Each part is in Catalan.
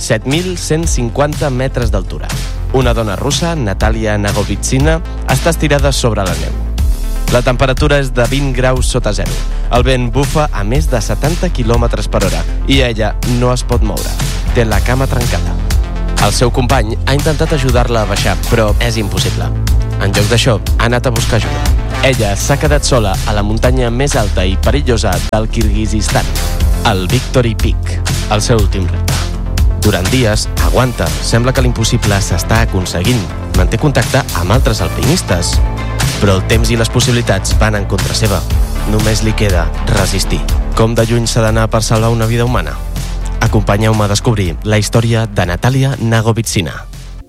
7.150 metres d'altura. Una dona russa, Natalia Nagovitsina, està estirada sobre la neu. La temperatura és de 20 graus sota zero. El vent bufa a més de 70 km per hora i ella no es pot moure. Té la cama trencada. El seu company ha intentat ajudar-la a baixar, però és impossible. En lloc d'això, ha anat a buscar ajuda. Ella s'ha quedat sola a la muntanya més alta i perillosa del Kirguizistan, el Victory Peak, el seu últim repte. Durant dies, aguanta. Sembla que l'impossible s'està aconseguint. Manté contacte amb altres alpinistes. Però el temps i les possibilitats van en contra seva. Només li queda resistir. Com de lluny s'ha d'anar per salvar una vida humana? Acompanyeu-me a descobrir la història de Natalia Nagovitsina.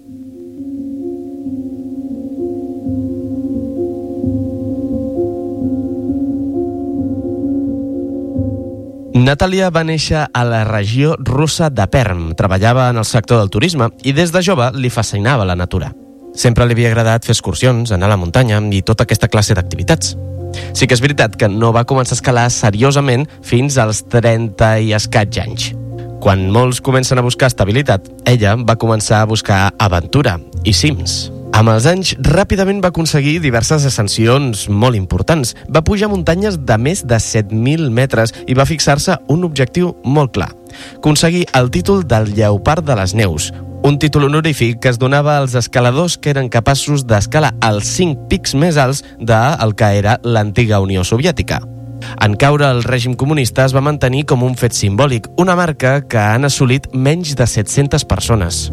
Natalia va néixer a la regió russa de Perm. Treballava en el sector del turisme i des de jove li fascinava la natura. Sempre li havia agradat fer excursions, anar a la muntanya i tota aquesta classe d'activitats. Sí que és veritat que no va començar a escalar seriosament fins als 30 i escaig anys. Quan molts comencen a buscar estabilitat, ella va començar a buscar aventura i cims. Amb els anys, ràpidament va aconseguir diverses ascensions molt importants. Va pujar muntanyes de més de 7.000 metres i va fixar-se un objectiu molt clar: aconseguir el títol del Lleopard de les Neus, un títol honorífic que es donava als escaladors que eren capaços d'escalar els 5 pics més alts del que era l'antiga Unió Soviètica. En caure el règim comunista es va mantenir com un fet simbòlic, una marca que han assolit menys de 700 persones.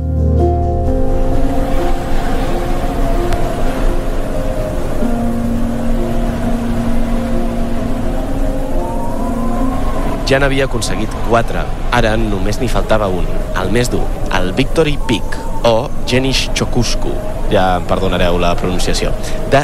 Ja n'havia aconseguit 4. Ara només n'hi faltava un, el més dur, el Victory Peak, o Genish Chokusku, ja em perdonareu la pronunciació, de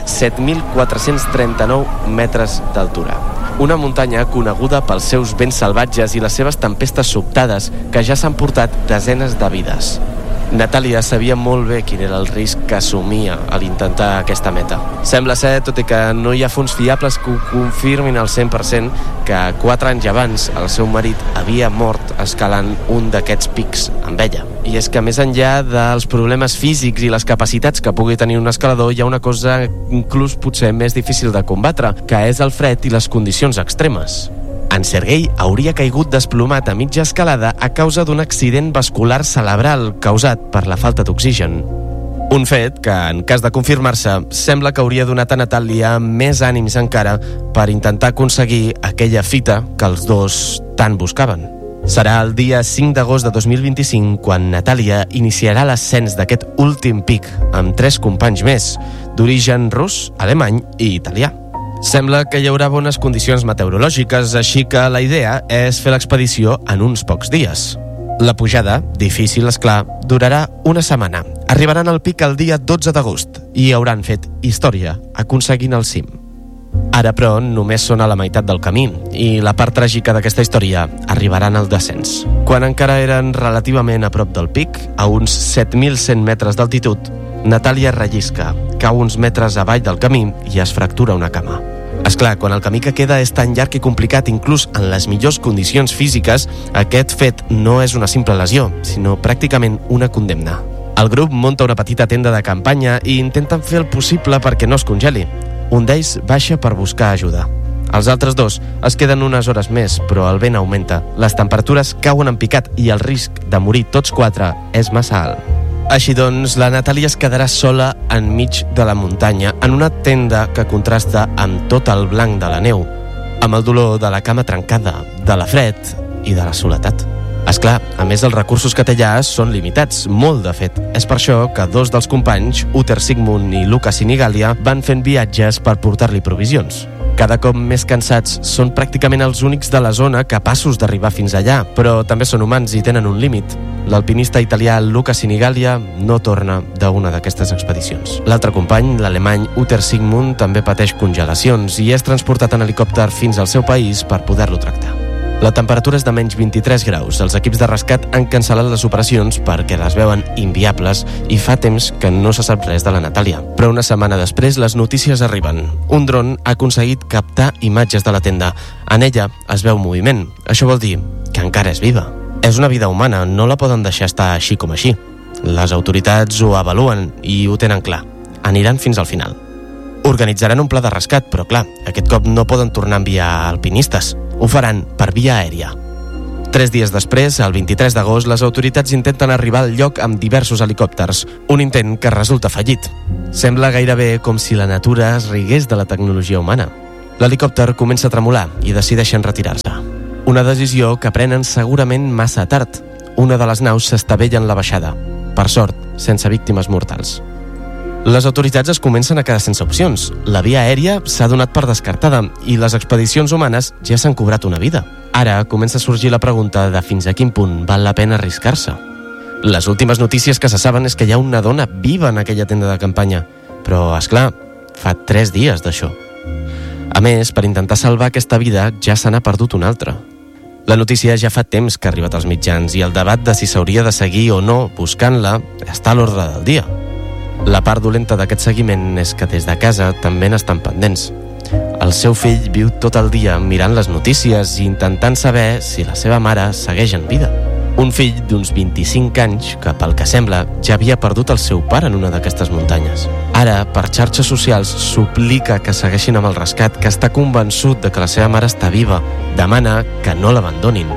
7.439 metres d'altura. Una muntanya coneguda pels seus vents salvatges i les seves tempestes sobtades que ja s'han portat desenes de vides. Natalia sabia molt bé quin era el risc que assumia a l'intentar aquesta meta. Sembla ser, tot i que no hi ha fonts fiables que ho confirmin al 100%, que 4 anys abans el seu marit havia mort escalant un d'aquests pics amb ella. I és que més enllà dels problemes físics i les capacitats que pugui tenir un escalador, hi ha una cosa inclús potser més difícil de combatre, que és el fred i les condicions extremes. En Sergei hauria caigut desplomat a mitja escalada a causa d'un accident vascular cerebral causat per la falta d'oxigen. Un fet que, en cas de confirmar-se, sembla que hauria donat a Natalia més ànims encara per intentar aconseguir aquella fita que els dos tant buscaven. Serà el dia 5 d'agost de 2025 quan Natalia iniciarà l'ascens d'aquest últim pic amb 3 companys més, d'origen rus, alemany i italià. Sembla que hi haurà bones condicions meteorològiques, així que la idea és fer l'expedició en uns pocs dies. La pujada, difícil esclar, durarà una setmana. Arribaran al pic el dia 12 d'agost i hauran fet història aconseguint el cim. Ara, però, només són a la meitat del camí i la part tràgica d'aquesta història arribaran al descens. Quan encara eren relativament a prop del pic, a uns 7.100 metres d'altitud, Natalia rellisca, cau uns metres avall del camí i es fractura una cama. Esclar, quan el camí que queda és tan llarg i complicat, inclús en les millors condicions físiques, aquest fet no és una simple lesió, sinó pràcticament una condemna. El grup munta una petita tenda de campanya i intenten fer el possible perquè no es congeli. Un d'ells baixa per buscar ajuda. Els altres 2 es queden unes hores més, però el vent augmenta, les temperatures cauen en picat i el risc de morir tots 4 és massa alt. Així doncs, la Natalia es quedarà sola enmig de la muntanya, en una tenda que contrasta amb tot el blanc de la neu, amb el dolor de la cama trencada, de la fred i de la soledat. Esclar, a més els recursos que té allà són limitats, molt de fet. És per això que 2 dels companys, Uter Sigmund i Luca Sinigalia, van fent viatges per portar-li provisions. Cada cop més cansats, són pràcticament els únics de la zona capaços d'arribar fins allà, però també són humans i tenen un límit. L'alpinista italià Luca Sinigalia no torna d'una d'aquestes expedicions. L'altre company, l'alemany Uter Sigmund, també pateix congelacions i és transportat en helicòpter fins al seu país per poder-lo tractar. La temperatura és de menys 23 graus. Els equips de rescat han cancel·lat les operacions perquè les veuen inviables i fa temps que no se sap res de la Natalia. Però una setmana després les notícies arriben. Un dron ha aconseguit captar imatges de la tenda. En ella es veu moviment. Això vol dir que encara és viva. És una vida humana, no la poden deixar estar així com així. Les autoritats ho avaluen i ho tenen clar. Aniran fins al final. Organitzaran un pla de rescat, però clar, aquest cop no poden tornar a enviar alpinistes. Ho faran per via aèria. 3 dies després, el 23 d'agost, les autoritats intenten arribar al lloc amb diversos helicòpters, un intent que resulta fallit. Sembla gairebé com si la natura es rigués de la tecnologia humana. L'helicòpter comença a tremolar i decideixen retirar-se. Una decisió que prenen segurament massa tard. Una de les naus s'estavella en la baixada. Per sort, sense víctimes mortals. Les autoritats es comencen a quedar sense opcions. La via aèria s'ha donat per descartada i les expedicions humanes ja s'han cobrat una vida. Ara comença a sorgir la pregunta de fins a quin punt val la pena arriscar-se. Les últimes notícies que se saben és que hi ha una dona viva en aquella tenda de campanya. Però, esclar, fa 3 dies d'això. A més, per intentar salvar aquesta vida ja se n'ha perdut una altra. La notícia ja fa temps que ha arribat als mitjans i el debat de si s'hauria de seguir o no buscant-la està a l'ordre del dia. La part dolenta d'aquest seguiment és que des de casa també n'estan pendents. El seu fill viu tot el dia mirant les notícies i intentant saber si la seva mare segueix en vida. Un fill d'uns 25 anys que, pel que sembla, ja havia perdut el seu pare en una d'aquestes muntanyes. Ara, per xarxes socials, suplica que segueixin amb el rescat, que està convençut de que la seva mare està viva. Demana que no l'abandonin.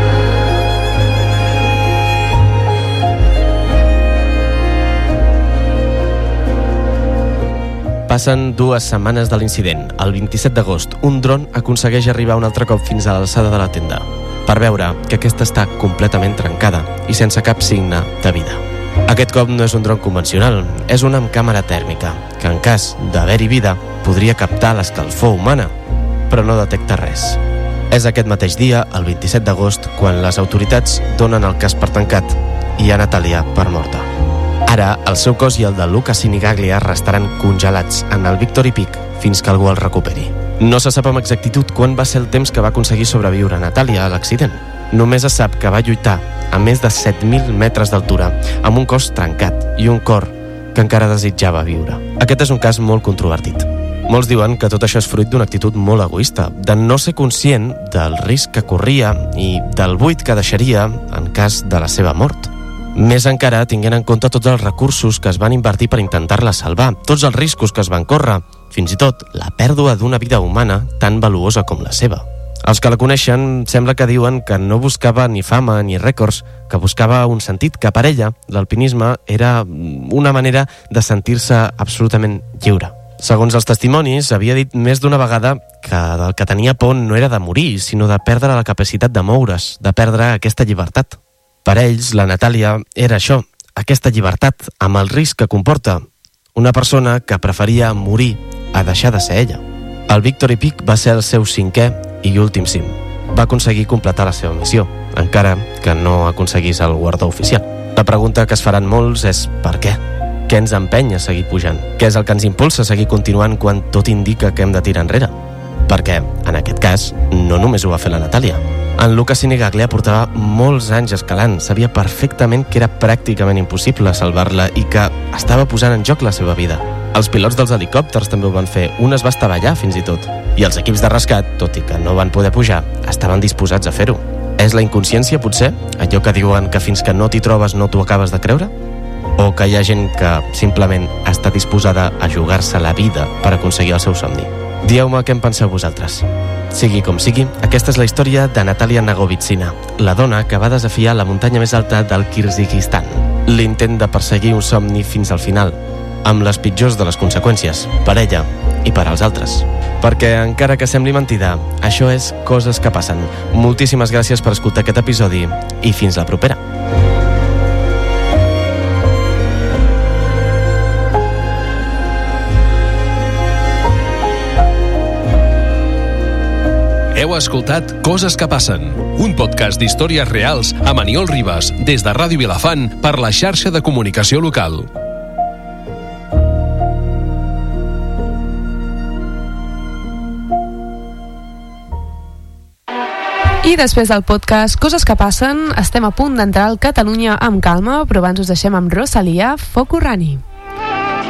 Passen 2 setmanes de l'incident. El 27 d'agost, un dron aconsegueix arribar un altre cop fins a l'alçada de la tenda, per veure que aquesta està completament trencada i sense cap signe de vida. Aquest cop no és un dron convencional, és una amb càmera tèrmica, que en cas d'haver-hi vida podria captar l'escalfor humana, però no detecta res. És aquest mateix dia, el 27 d'agost, quan les autoritats donen el cas per tancat i a Natàlia per morta. Ara, el seu cos i el de Luca Sinigaglia restaran congelats en el Victory Peak fins que algú el recuperi. No se sap amb exactitud quan va ser el temps que va aconseguir sobreviure Natàlia a l'accident. Només es sap que va lluitar a més de 7.000 metres d'altura, amb un cos trencat i un cor que encara desitjava viure. Aquest és un cas molt controvertit. Molts diuen que tot això és fruit d'una actitud molt egoista, de no ser conscient del risc que corria i del buit que deixaria en cas de la seva mort. Més encara tinguent en compte tots els recursos que es van invertir per intentar-la salvar, tots els riscos que es van córrer, fins i tot la pèrdua d'una vida humana tan valuosa com la seva. Els que la coneixen sembla que diuen que no buscava ni fama ni rècords, que buscava un sentit, que per ella l'alpinisme era una manera de sentir-se absolutament lliure. Segons els testimonis, havia dit més d'una vegada que del que tenia por no era de morir, sinó de perdre la capacitat de moure's, de perdre aquesta llibertat. Per ells, la Natàlia era això, aquesta llibertat, amb el risc que comporta. Una persona que preferia morir a deixar de ser ella. El Victory Peak va ser el seu 5è i últim cim. Va aconseguir completar la seva missió, encara que no aconseguís el guardó oficial. La pregunta que es faran molts és per què? Què ens empeny a seguir pujant? Què és el que ens impulsa a seguir continuant quan tot indica que hem de tirar enrere? Perquè, en aquest cas, no només ho va fer la Natàlia. En Luca Sinigaglia portava molts anys escalant, sabia perfectament que era pràcticament impossible salvar-la i que estava posant en joc la seva vida. Els pilots dels helicòpters també ho van fer, un es va estavellar fins i tot. I els equips de rescat, tot i que no van poder pujar, estaven disposats a fer-ho. És la inconsciència, potser? Allò que diuen que fins que no t'hi trobes no t'ho acabes de creure? O que hi ha gent que simplement està disposada a jugar-se la vida per aconseguir el seu somni? Dieu-me què en penseu vosaltres. Sigui com sigui, aquesta és la història de Natàlia Nagovitsina, la dona que va desafiar la muntanya més alta del Kirguizistan. L'intent de perseguir un somni fins al final, amb les pitjors de les conseqüències, per ella i per als altres. Perquè, encara que sembli mentida, això és Coses que passen. Moltíssimes gràcies per escoltar aquest episodi i fins la propera. Heu escoltat Coses que passen, un podcast d'històries reals amb Aniol Ribas, des de Ràdio Vilafant per la xarxa de comunicació local. I després del podcast Coses que passen, estem a punt d'entrar al Catalunya amb calma, però abans us deixem amb Rosalia, Foco Rani.